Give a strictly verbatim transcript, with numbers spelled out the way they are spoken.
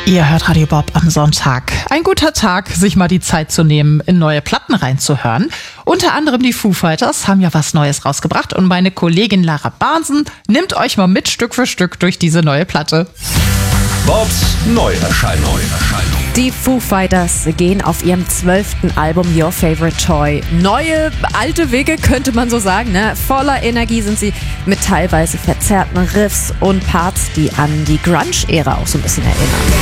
Ihr hört Radio Bob am Sonntag. Ein guter Tag, sich mal die Zeit zu nehmen, in neue Platten reinzuhören. Unter anderem die Foo Fighters haben ja was Neues rausgebracht und meine Kollegin Lara Barnsen nimmt euch mal mit Stück für Stück durch diese neue Platte. Bobs Neuerscheinung. Die Foo Fighters gehen auf ihrem zwölften Album Your Favorite Toy neue, alte Wege, könnte man so sagen. Ne? Voller Energie sind sie mit teilweise verzerrten Riffs und Parts, die an die Grunge-Ära auch so ein bisschen erinnern.